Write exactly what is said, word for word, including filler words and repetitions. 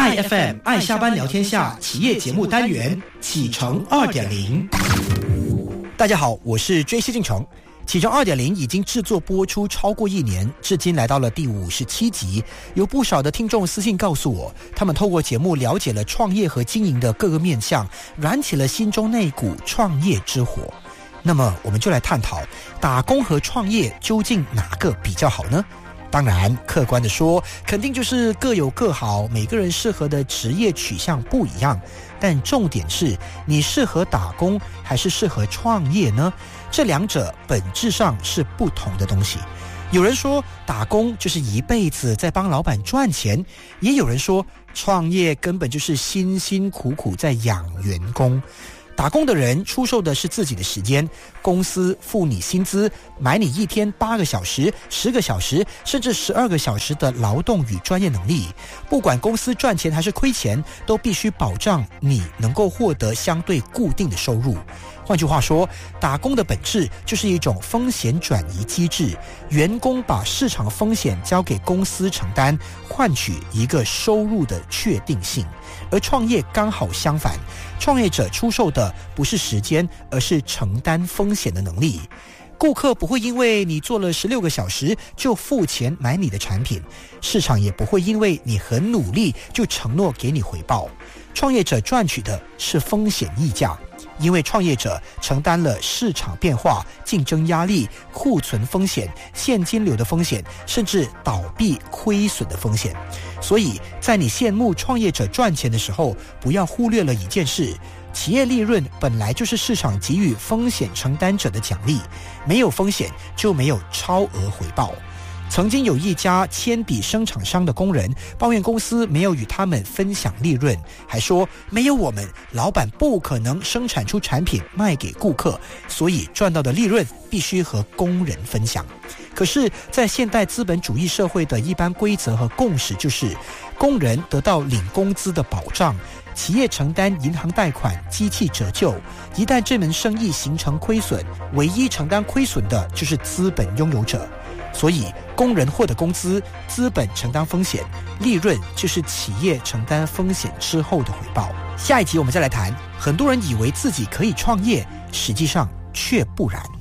爱 F M 爱下班聊天下企业节目单元启程 二点零。 大家好，我是 J C 进程。启程 二点零 已经制作播出超过一年，至今来到了第五十七集。有不少的听众私信告诉我，他们透过节目了解了创业和经营的各个面向，燃起了心中那股创业之火。那么我们就来探讨，打工和创业究竟哪个比较好呢？当然，客观的说，肯定就是各有各好，每个人适合的职业取向不一样。但重点是，你适合打工还是适合创业呢？这两者本质上是不同的东西。有人说，打工就是一辈子在帮老板赚钱，也有人说，创业根本就是辛辛苦苦在养员工。打工的人出售的是自己的时间，公司付你薪资，买你一天八个小时、十个小时，甚至十二个小时的劳动与专业能力。不管公司赚钱还是亏钱，都必须保障你能够获得相对固定的收入。换句话说，打工的本质就是一种风险转移机制，员工把市场风险交给公司承担，换取一个收入的确定性。而创业刚好相反，创业者出售的不是时间，而是承担风险的能力。顾客不会因为你做了十六个小时就付钱买你的产品，市场也不会因为你很努力就承诺给你回报。创业者赚取的是风险溢价，因为创业者承担了市场变化、竞争压力、库存风险、现金流的风险，甚至倒闭亏损的风险。所以在你羡慕创业者赚钱的时候，不要忽略了一件事，企业利润本来就是市场给予风险承担者的奖励，没有风险就没有超额回报。曾经有一家铅笔生产商的工人抱怨公司没有与他们分享利润，还说没有我们，老板不可能生产出产品卖给顾客，所以赚到的利润必须和工人分享。可是在现代资本主义社会的一般规则和共识就是，工人得到领工资的保障，企业承担银行贷款、机器折旧。一旦这门生意形成亏损，唯一承担亏损的就是资本拥有者。所以工人获得工资，资本承担风险，利润就是企业承担风险之后的回报。下一集我们再来谈，很多人以为自己可以创业，实际上却不然。